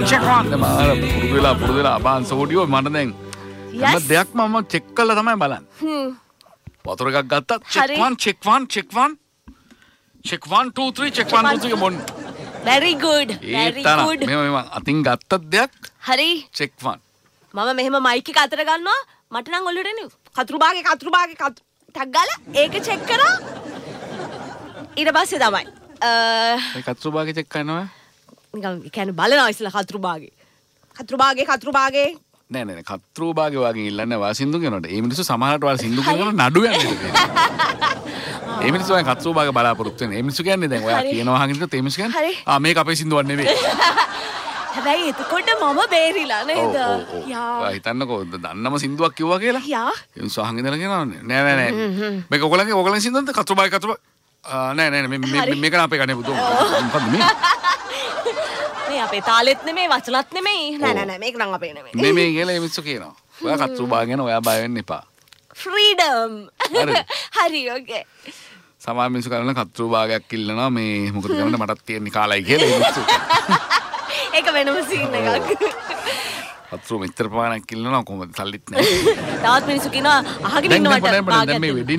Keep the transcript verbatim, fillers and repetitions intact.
Check වන්න මාර පුරුදු වෙලා පුරුදු වෙලා අබාන් සෝඩියෝ මට දැන් හැම දෙයක්ම මම චෙක් කරලා තමයි බලන්නේ. වතුර එකක් ගත්තා චෙක් වන් චෙක් වන් චෙක් වන් චෙක් වන් two three check one two three මොන් very good very good මෙහෙම මෙහෙම අතින් ගත්ත දෙයක් හරි චෙක් වන් මම මෙහෙම මයික් එක අතර ගන්නවා මට නම් ඔළුවට එන්නේ කතුරු බාගේ කතුරු බාගේ ටක් ගාලා ඒක චෙක් කරා ඊට පස්සේ තමයි ඒ කතුරු බාගේ චෙක් කරනවා නිකන් ඒ කියන්නේ බලනවා ඉස්සලා කතුරු බාගේ කතුරු බාගේ කතුරු බාගේ නෑ නෑ කතුරු බාගේ වගේ ඉල්ලන්නේ වා සින්දු කියනකොට ඒ මිනිස්සු සමහරට වා සින්දු කියනකොට නඩු යන්නේ ඒ මිනිස්සු වගේ කතුරු බාගේ බලාපොරොත්තු වෙන ඒ මිනිස්සු කියන්නේ දැන් ඔයා කියනවා අහගෙන ඉන්නත් ඒ මිනිස්සු කියන්නේ ආ මේක අපේ සින්දුවක් නෙවෙයි හැබැයි එතකොට මම බේරිලා නේද යා හිතන්නකෝ දන්නම සින්දුවක් කිව්වා කියලා යා ඒ මිනිස්සු අහගෙන ඉඳලා කියනවා නෑ නෑ නෑ මේක ඔයගලගේ ඔයගලගේ සින්දුවක්ද කතුරු බාගේ කතුරු නෑ නෑ මේ මේක නම් අපේ කන්නේ බුදු මොකද්ද මේ මේ අපේ තාලෙත් නෙමෙයි වචනත් නෙමෙයි නෑ නෑ නෑ මේක නම් අපේ නෙමෙයි නෙමෙයි කියලා ඒ මිනිස්සු කියනවා ඔයා කතුරු බාගෙන ඔයා බය වෙන්න එපා ෆ්‍රීඩම් හරි ඕකේ සමහර මිනිස්සු කරන කතුරු බාගයක් ඉල්ලනවා මේ මොකද කරන්නේ මටත් තියෙන කාලයි කියලා ඒ මිනිස්සු ඒක වෙනම සීන් එකක් කතුරු මෙච්චර ප්‍රමාණයක් ඉල්ලනවා කොහොමද සල්ලිත් නැහැ තවත් මිනිස්සු කියනවා අහගෙන ඉන්නවට දැන් මේ